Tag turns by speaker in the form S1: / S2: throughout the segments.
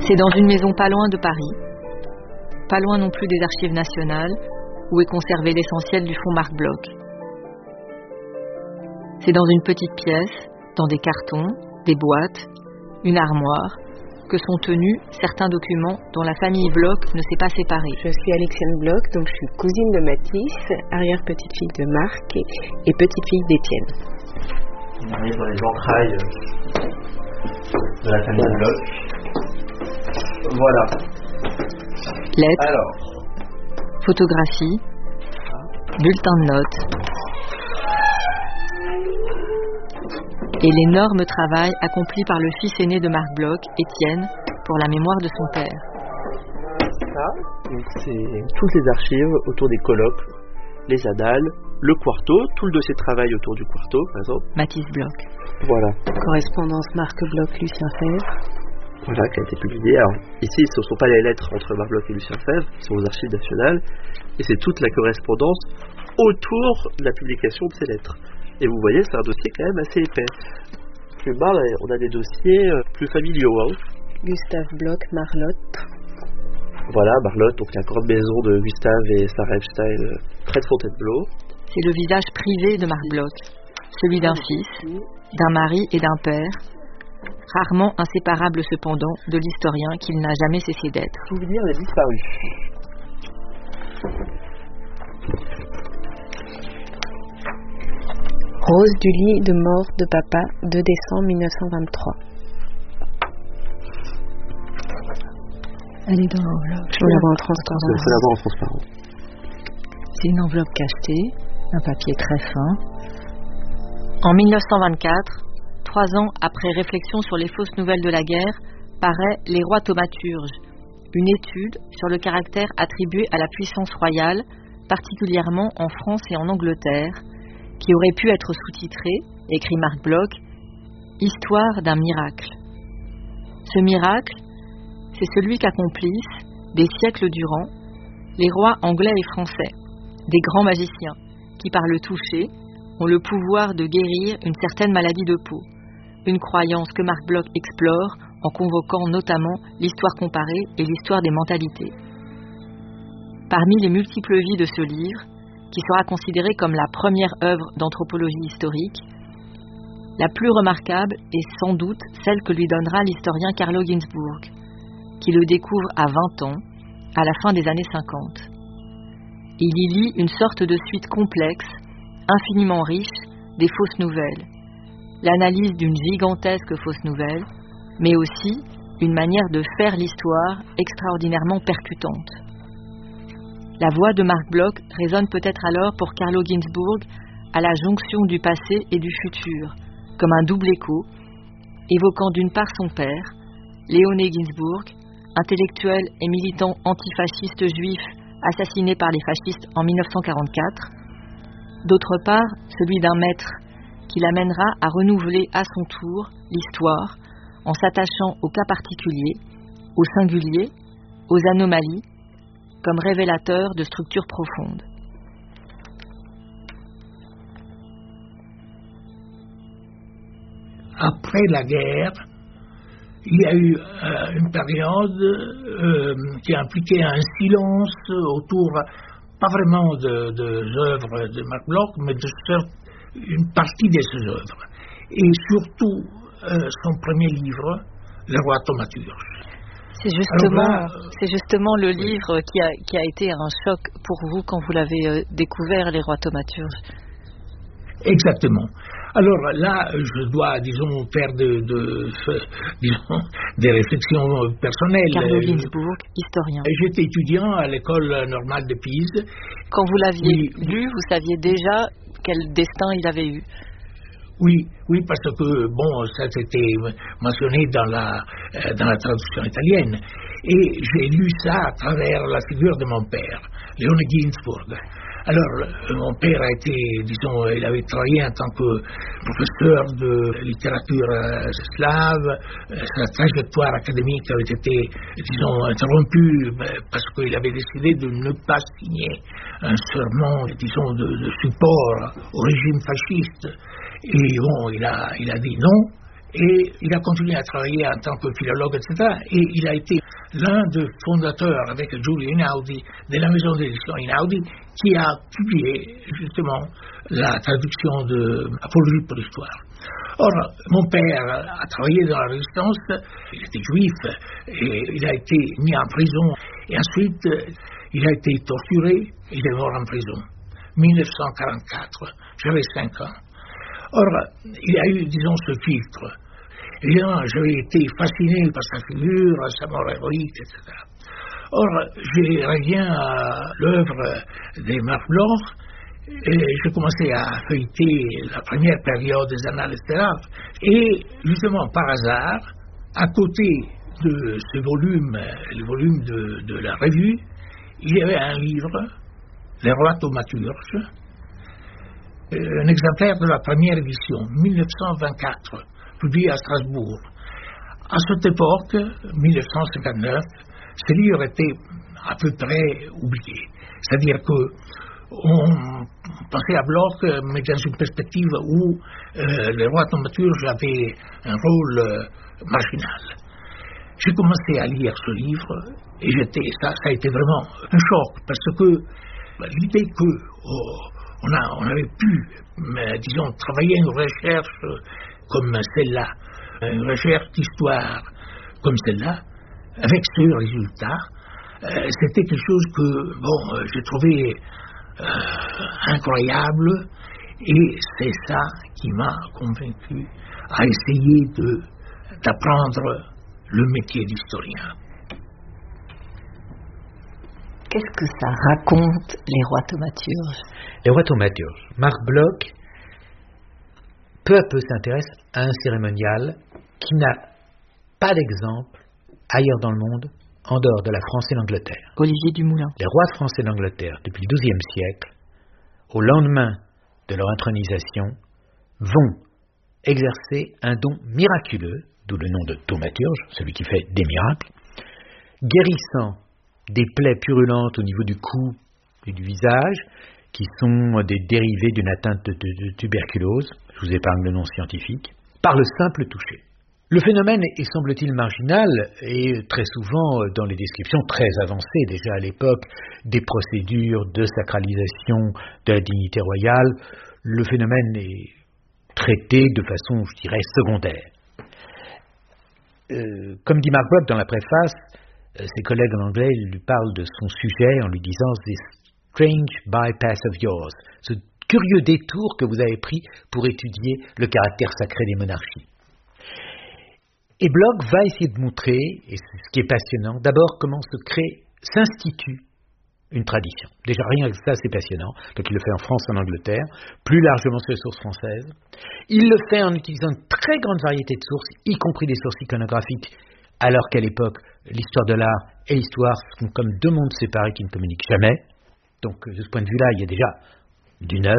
S1: C'est dans une maison pas loin de Paris, pas loin non plus des Archives nationales, où est conservé l'essentiel du fonds Marc Bloch. C'est dans une petite pièce, dans des cartons, des boîtes, une armoire, que sont tenus certains documents dont la famille Bloch ne s'est pas séparée.
S2: Je suis Alexiane Bloch, donc je suis cousine de Mathis, arrière-petite-fille de Marc et petite-fille d'Étienne.
S3: On est dans les entrailles de la famille Bloch. Voilà.
S1: Lettres,
S3: alors,
S1: photographies, bulletins de notes et l'énorme travail accompli par le fils aîné de Marc Bloch, Étienne, pour la mémoire de son père.
S4: Ça, donc c'est toutes les archives autour des colloques, les annales, le quarto, tout le dossier de travail autour du quarto, par exemple.
S1: Mathis Bloch.
S4: Voilà.
S2: Correspondance Marc Bloch, Lucien Febvre.
S4: Voilà, qui a été publié. Alors, ici, ce ne sont pas les lettres entre Marc Bloch et Lucien Febvre, qui sont aux archives nationales, et c'est toute la correspondance autour de la publication de ces lettres. Et vous voyez, c'est un dossier quand même assez épais. Plus bas, on a des dossiers plus familiaux. Hein.
S2: Gustave Bloch, Marlotte.
S4: Voilà, Marlotte, donc la grande maison de Gustave et Sarah Epstein, près de Fontainebleau.
S1: C'est le visage privé de Marc Bloch, celui d'un fils, d'un mari et d'un père, rarement inséparable cependant de l'historien qu'il n'a jamais cessé d'être.
S4: Souvenir des disparus.
S2: Rose du lit de mort de papa, 2 décembre 1923.
S1: Elle est dans l'enveloppe.
S2: Je la vois en transparent.
S4: C'est la voir en transparent.
S1: C'est une enveloppe cachetée, un papier très fin. En 1924, 3 ans après réflexion sur les fausses nouvelles de la guerre, paraît Les Rois thaumaturges, une étude sur le caractère attribué à la puissance royale, particulièrement en France et en Angleterre, qui aurait pu être sous-titré, écrit Marc Bloch, Histoire d'un miracle. Ce miracle, c'est celui qu'accomplissent, des siècles durant, les rois anglais et français, des grands magiciens, qui par le toucher ont le pouvoir de guérir une certaine maladie de peau, une croyance que Marc Bloch explore en convoquant notamment l'histoire comparée et l'histoire des mentalités. Parmi les multiples vies de ce livre, qui sera considéré comme la première œuvre d'anthropologie historique, la plus remarquable est sans doute celle que lui donnera l'historien Carlo Ginzburg, qui le découvre à 20 ans, à la fin des années 50. Il y lit une sorte de suite complexe, infiniment riche, des fausses nouvelles, l'analyse d'une gigantesque fausse nouvelle, mais aussi une manière de faire l'histoire extraordinairement percutante. La voix de Marc Bloch résonne peut-être alors pour Carlo Ginzburg à la jonction du passé et du futur, comme un double écho, évoquant d'une part son père, Léoné Ginzburg, intellectuel et militant antifasciste juif assassiné par les fascistes en 1944, d'autre part celui d'un maître qui l'amènera à renouveler à son tour l'histoire en s'attachant aux cas particuliers, aux singuliers, aux anomalies, comme révélateur de structures profondes.
S5: Après la guerre, il y a eu une période qui a impliqué un silence autour, pas vraiment des œuvres de Marc Bloch, mais une partie de ses œuvres. Et surtout, son premier livre, Le Roi thaumaturge.
S1: C'est justement le livre qui a été un choc pour vous quand vous l'avez découvert, Les Rois thaumaturges.
S5: Exactement. Alors là, je dois, faire des réflexions personnelles.
S1: Carlo Ginzburg, historien.
S5: J'étais étudiant à l'école normale de Pise.
S1: Quand vous l'aviez lu, vous saviez déjà quel destin il avait eu?
S5: Oui, parce que, ça c'était mentionné dans la traduction italienne. Et j'ai lu ça à travers la figure de mon père, Léoné Ginzburg. Alors, mon père a été, il avait travaillé en tant que professeur de littérature slave. Sa trajectoire académique avait été, interrompue parce qu'il avait décidé de ne pas signer un serment, de support au régime fasciste. Et il a dit non. Et il a continué à travailler en tant que philologue, etc. Et il a été l'un des fondateurs, avec Giulio Einaudi, de la maison d'édition Einaudi, qui a publié justement la traduction de Apologie pour l'histoire. Or, mon père a travaillé dans la résistance, il était juif, et il a été mis en prison. Et ensuite, il a été torturé, il est mort en prison. 1944, j'avais 5 ans. Or, il y a eu, disons, ce filtre. Évidemment, j'avais été fasciné par sa figure, sa mort héroïque, etc. Or, je reviens à l'œuvre des Marc Bloch, et j'ai commencé à feuilleter la première période des Annales d'Arles. Et justement, par hasard, à côté de ce volume, le volume de la revue, il y avait un livre, Les Rois Thaumaturges, un exemplaire de la première édition, 1924, publié à Strasbourg. À cette époque, 1959, ce livre était à peu près oublié. C'est-à-dire qu'on pensait à Bloch, mais dans une perspective où les rois thaumaturges avaient un rôle marginal. J'ai commencé à lire ce livre et ça a été vraiment un choc, parce que l'idée qu'on avait pu, disons, travailler une recherche comme celle-là, une recherche d'histoire comme celle-là, avec ce résultat, c'était quelque chose que, j'ai trouvé incroyable, et c'est ça qui m'a convaincu à essayer d'apprendre le métier d'historien.
S1: Qu'est-ce que ça raconte, les rois thaumaturges?
S6: Les rois thaumaturges. Marc Bloch, peu à peu, s'intéresse à un cérémonial qui n'a pas d'exemple ailleurs dans le monde, en dehors de la France et l'Angleterre.
S1: Olivier Dumoulin.
S6: Les rois de France et d'Angleterre, depuis le XIIe siècle, au lendemain de leur intronisation, vont exercer un don miraculeux, d'où le nom de thaumaturge, celui qui fait des miracles, guérissant des plaies purulentes au niveau du cou et du visage, qui sont des dérivés d'une atteinte de tuberculose, je vous épargne le nom scientifique, par le simple toucher. Le phénomène est, semble-t-il, marginal, et très souvent, dans les descriptions très avancées déjà à l'époque, des procédures de sacralisation de la dignité royale, le phénomène est traité de façon, je dirais, secondaire. Comme dit Marc Bloch dans la préface, ses collègues en anglais lui parlent de son sujet en lui disant « This strange bypass of yours », ce curieux détour que vous avez pris pour étudier le caractère sacré des monarchies. Et Bloch va essayer de montrer, et c'est ce qui est passionnant, d'abord comment s'institue une tradition. Déjà rien que ça c'est passionnant, donc il le fait en France, en Angleterre, plus largement sur les sources françaises. Il le fait en utilisant une très grande variété de sources, y compris des sources iconographiques, alors qu'à l'époque, l'histoire de l'art et l'histoire sont comme deux mondes séparés qui ne communiquent jamais. Donc de ce point de vue-là, il y a déjà du neuf.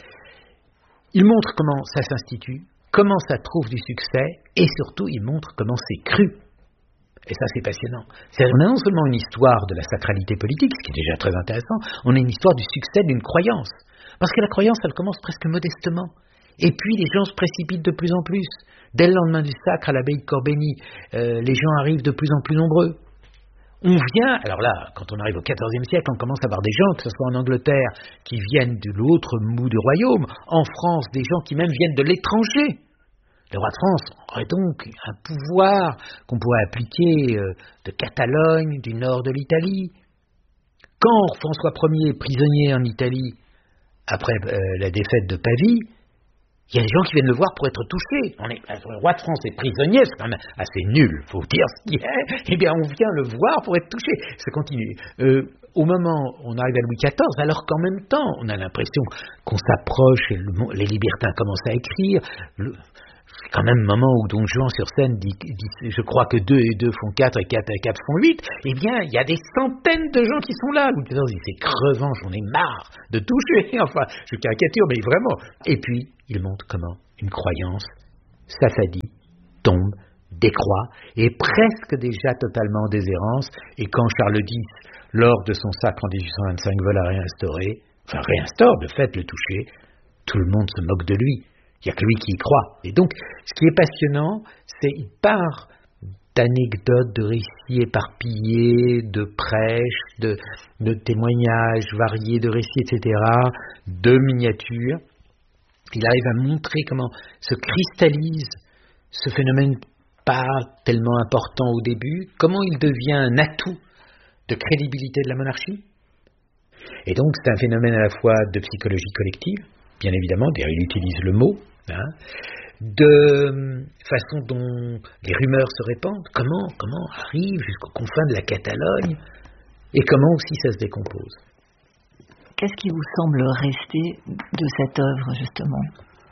S6: Il montre comment ça s'institue, comment ça trouve du succès, et surtout, il montre comment c'est cru. Et ça, c'est passionnant. On a non seulement une histoire de la sacralité politique, ce qui est déjà très intéressant, on a une histoire du succès d'une croyance. Parce que la croyance, elle commence presque modestement. Et puis, les gens se précipitent de plus en plus. Dès le lendemain du sacre, à l'abbaye de Corbeny, les gens arrivent de plus en plus nombreux. On vient, alors là, quand on arrive au XIVe siècle, on commence à voir des gens, que ce soit en Angleterre, qui viennent de l'autre bout du royaume, en France, des gens qui même viennent de l'étranger. Le roi de France aurait donc un pouvoir qu'on pourrait appliquer de Catalogne, du nord de l'Italie. Quand François Ier est prisonnier en Italie, après la défaite de Pavie, il y a des gens qui viennent le voir pour être touchés. Le roi de France est prisonnier, c'est quand même assez nul, il faut dire ce qui est. Eh bien, on vient le voir pour être touché. Ça continue. Au moment où on arrive à Louis XIV, alors qu'en même temps, on a l'impression qu'on s'approche, les libertins commencent à écrire. C'est quand même le moment où Don Juan sur scène dit je crois que 2 et 2 font 4 et 4 et 4 font 8. Eh bien, il y a des centaines de gens qui sont là. Louis XIV dit c'est crevant, j'en ai marre de toucher. Enfin, je caricature, mais vraiment. Et puis, il montre comment une croyance s'affadit, tombe, décroît, et presque déjà totalement en déshérence. Et quand Charles X, lors de son sacre en 1825, veut la réinstaurer, enfin réinstaure de fait le toucher, tout le monde se moque de lui. Il n'y a que lui qui y croit. Et donc, ce qui est passionnant, c'est qu'il part d'anecdotes, de récits éparpillés, de prêches, de témoignages variés, de récits, etc., de miniatures. Il arrive à montrer comment se cristallise ce phénomène pas tellement important au début, comment il devient un atout de crédibilité de la monarchie. Et donc, c'est un phénomène à la fois de psychologie collective, bien évidemment, d'ailleurs il utilise le mot, de façon dont les rumeurs se répandent, comment arrive jusqu'aux confins de la Catalogne, et comment aussi ça se décompose.
S1: Qu'est-ce qui vous semble rester de cette œuvre, justement ?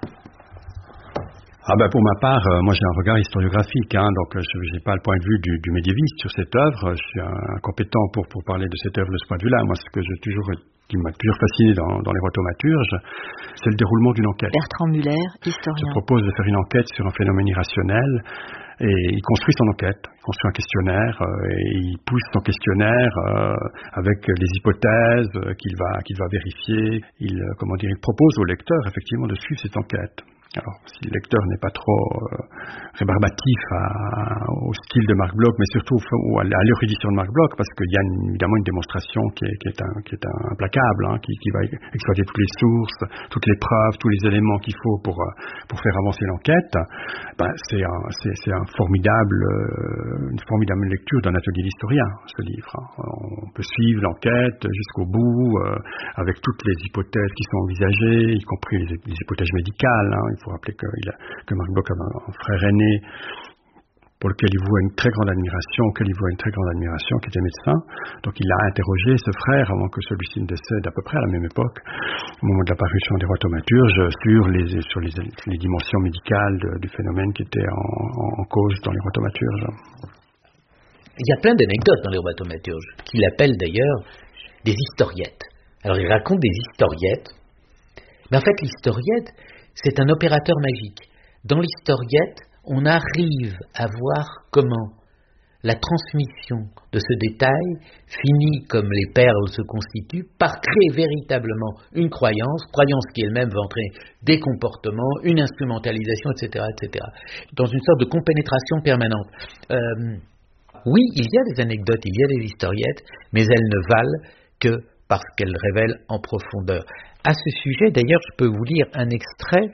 S7: Pour ma part, moi j'ai un regard historiographique, donc je n'ai pas le point de vue du médiéviste sur cette œuvre. Je suis incompétent pour parler de cette œuvre de ce point de vue-là. Moi, ce qui m'a toujours fasciné dans les rois thaumaturges, c'est le déroulement d'une enquête.
S1: Bertrand Muller, historien.
S7: Je propose de faire une enquête sur un phénomène irrationnel, et il construit son enquête, il construit un questionnaire, et il pousse son questionnaire avec les hypothèses qu'il va vérifier. Il propose au lecteur effectivement de suivre cette enquête. Alors, si le lecteur n'est pas trop rébarbatif au style de Marc Bloch, mais surtout à l'érudition de Marc Bloch, parce qu'il y a évidemment une démonstration qui est implacable, qui va exploiter toutes les sources, toutes les preuves, tous les éléments qu'il faut pour faire avancer l'enquête, c'est une formidable lecture d'un atelier d'historien, ce livre. On peut suivre l'enquête jusqu'au bout, avec toutes les hypothèses qui sont envisagées, y compris les hypothèses médicales. Il faut rappeler que Marc Bloch a un frère aîné pour lequel il voit une très grande admiration, qui était médecin. Donc il a interrogé ce frère avant que celui-ci ne décède à peu près à la même époque, au moment de l'apparition des rois thaumaturges, sur les dimensions médicales du phénomène qui était en cause dans les rois thaumaturges.
S6: Il y a plein d'anecdotes dans les rois thaumaturges, qu'il appelle d'ailleurs des historiettes. Alors il raconte des historiettes, mais en fait l'historiette, c'est un opérateur magique. Dans l'historiette, on arrive à voir comment la transmission de ce détail finit, comme les perles se constituent, par créer véritablement une croyance qui elle-même va entraîner des comportements, une instrumentalisation, etc., etc. Dans une sorte de compénétration permanente. Oui, il y a des anecdotes, il y a des historiettes, mais elles ne valent que parce qu'elles révèlent en profondeur. À ce sujet, d'ailleurs, je peux vous lire un extrait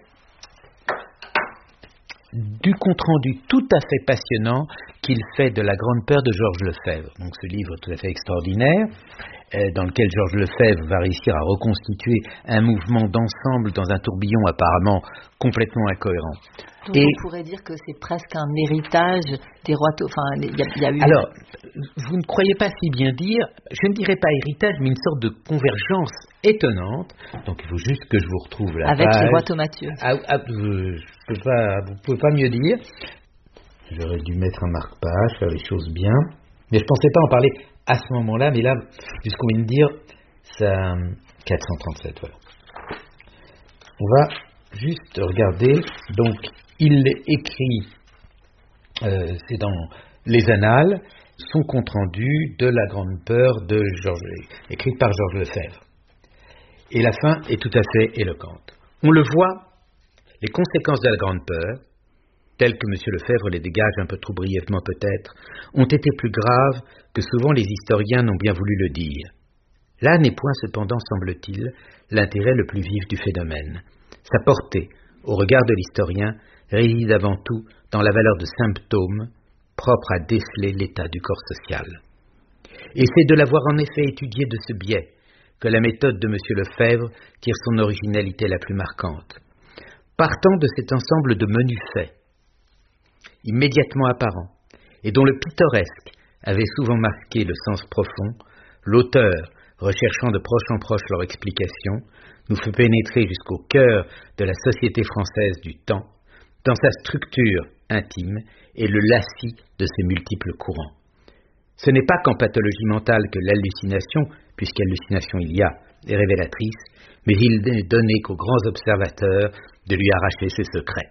S6: du compte-rendu tout à fait passionnant qu'il fait de La Grande Peur de Georges Lefebvre. Donc ce livre tout à fait extraordinaire, dans lequel Georges Lefebvre va réussir à reconstituer un mouvement d'ensemble dans un tourbillon apparemment complètement incohérent.
S1: Donc on pourrait dire que c'est presque un héritage des rois. Il y a eu.
S6: Alors, vous ne croyez pas si bien dire, je ne dirais pas héritage, mais une sorte de convergence étonnante. Donc il faut juste que je vous retrouve la
S1: avec
S6: page.
S1: Les rois thaumaturges.
S6: Vous ne pouvez pas mieux dire. J'aurais dû mettre un marque-page, faire les choses bien. Mais je ne pensais pas en parler à ce moment-là, mais là, vu ce qu'on vient de dire, ça 437, voilà. On va juste regarder. Donc, il écrit, c'est dans les Annales, son compte-rendu de La Grande Peur de écrit par Georges Lefebvre. Et la fin est tout à fait éloquente. On le voit, les conséquences de la Grande Peur, telles que M. Lefebvre les dégage un peu trop brièvement peut-être, ont été plus graves que souvent les historiens n'ont bien voulu le dire. Là n'est point cependant, semble-t-il, l'intérêt le plus vif du phénomène. Sa portée, au regard de l'historien, réside avant tout dans la valeur de symptômes propres à déceler l'état du corps social. Et c'est de l'avoir en effet étudié de ce biais que la méthode de M. Lefebvre tire son originalité la plus marquante. Partant de cet ensemble de menus faits, immédiatement apparents, et dont le pittoresque avait souvent masqué le sens profond, l'auteur, recherchant de proche en proche leur explication, nous fait pénétrer jusqu'au cœur de la société française du temps, dans sa structure intime et le lacis de ses multiples courants. Ce n'est pas qu'en pathologie mentale que l'hallucination, puisqu'hallucination il y a, est révélatrice, mais il n'est donné qu'aux grands observateurs de lui arracher ses secrets.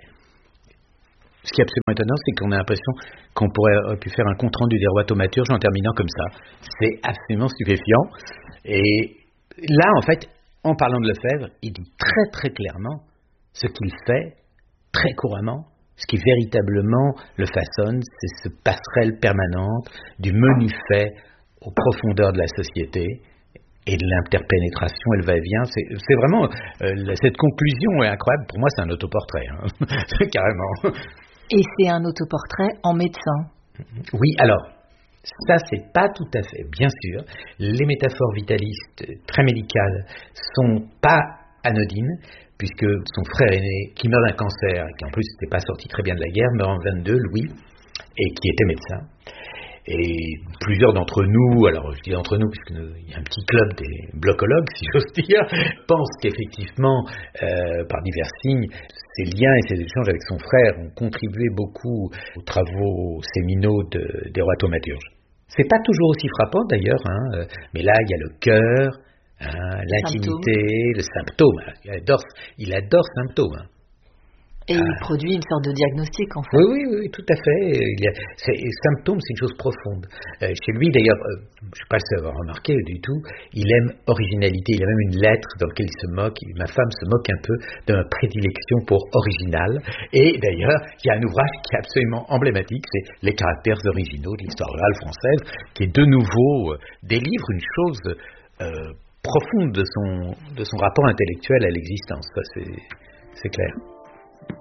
S6: Ce qui est absolument étonnant, c'est qu'on a l'impression qu'on aurait pu faire un compte-rendu des rois thaumaturges en terminant comme ça. C'est absolument stupéfiant. Et là, en fait, en parlant de Lefebvre, il dit très très clairement ce qu'il fait très couramment, ce qui véritablement le façonne, c'est cette passerelle permanente du menu fait aux profondeurs de la société et de l'interpénétration et le va-et-vient. C'est vraiment... cette conclusion est incroyable. Pour moi, c'est un autoportrait, hein. Carrément.
S1: Et c'est un autoportrait en médecin.
S6: Oui, alors, ça, c'est pas tout à fait. Bien sûr, les métaphores vitalistes très médicales sont pas anodines, puisque son frère aîné, qui meurt d'un cancer, et qui en plus n'était pas sorti très bien de la guerre, meurt en 22, Louis, et qui était médecin. Et plusieurs d'entre nous, alors je dis d'entre nous puisqu'il y a un petit club des blocologues, si j'ose dire, pensent qu'effectivement, par divers signes, ces liens et ces échanges avec son frère ont contribué beaucoup aux travaux séminaux des rois thaumaturges. C'est pas toujours aussi frappant d'ailleurs, hein, mais là il y a le cœur, hein, l'intimité, le symptôme. Il adore symptômes. Hein.
S1: Et il produit une sorte de diagnostic, en fait.
S6: Oui, tout à fait. Symptômes, c'est une chose profonde. Chez lui, d'ailleurs, je ne sais pas si ça va remarquer du tout, il aime originalité. Il a même une lettre dans laquelle il se moque. Ma femme se moque un peu de ma prédilection pour original. Et d'ailleurs, il y a un ouvrage qui est absolument emblématique, c'est Les caractères originaux de l'histoire rurale française, qui de nouveau délivre une chose profonde de son rapport intellectuel à l'existence. Ça, c'est clair.